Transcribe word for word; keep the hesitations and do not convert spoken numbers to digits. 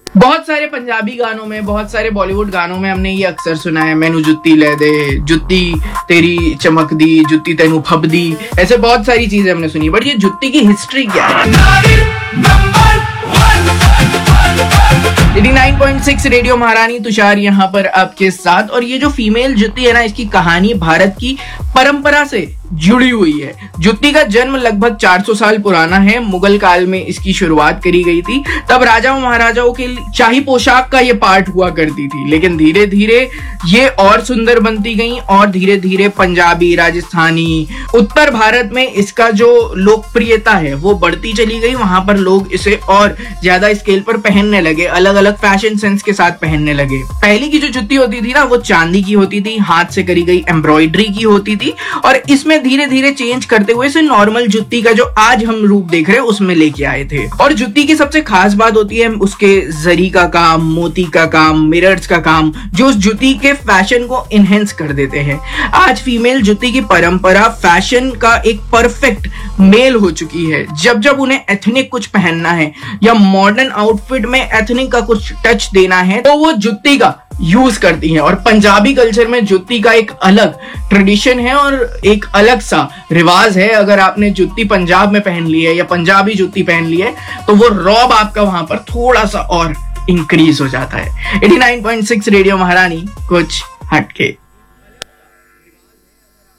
बहुत सारे पंजाबी गानों में, बहुत सारे बॉलीवुड गानों में हमने ये अक्सर सुना है, मैनू जुत्ती ले दे, जुत्ती तेरी चमक दी, जुत्ती तेनू फब दी, ऐसे बहुत सारी चीजें हमने सुनी। बट ये जुत्ती की हिस्ट्री क्या है? नवासी पॉइंट सिक्स रेडियो महारानी, तुषार यहाँ पर आपके साथ। और ये जो फीमेल जुत्ती है ना, इसकी कहानी भारत की परंपरा से जुड़ी हुई है। जुत्ती का जन्म लगभग चार सौ साल पुराना है। मुगल काल में इसकी शुरुआत करी गई थी। तब राजाओं महाराजाओं के शाही पोशाक का ये पार्ट हुआ करती थी, लेकिन धीरे धीरे ये और सुंदर बनती गई और धीरे धीरे पंजाबी, राजस्थानी, उत्तर भारत में इसका जो लोकप्रियता है वो बढ़ती चली गई। वहां पर लोग इसे और ज्यादा स्केल पर पहनने लगे, अलग अलग फैशन सेंस के साथ पहनने लगे। पहली की जो जुत्ती होती थी ना, वो चांदी की होती थी, हाथ से करी गई एम्ब्रॉयडरी की होती थी, और इसमें धीरे धीरे चेंज करते हुए से नॉर्मल जुत्ती का जो आज हम रूप देख रहे हैं उसमें लेके आए थे। और जुत्ती की सबसे खास बात होती है उसके जरी का काम, मोती का काम, मिरर्स का काम, जो उस जुत्ती के फैशन को इनहेंस कर देते हैं। आज फीमेल जुत्ती की परंपरा फैशन का एक परफेक्ट मेल हो चुकी है। जब जब उन्हें एथनिक कुछ पहनना है या मॉडर्न आउटफिट में एथनिक का कुछ टच देना है तो वो जुत्ती का यूज करती हैं। और पंजाबी कल्चर में जुत्ती का एक अलग ट्रेडिशन है और एक अलग सा रिवाज है। अगर आपने जुत्ती पंजाब में पहन ली है या पंजाबी जुत्ती पहन ली है तो वो रौब आपका वहां पर थोड़ा सा और इंक्रीज हो जाता है। नवासी पॉइंट सिक्स रेडियो महारानी, कुछ हटके।